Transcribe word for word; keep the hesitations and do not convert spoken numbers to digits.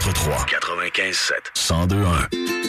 quatre trois quatre-vingt-quinze sept un zéro deux un.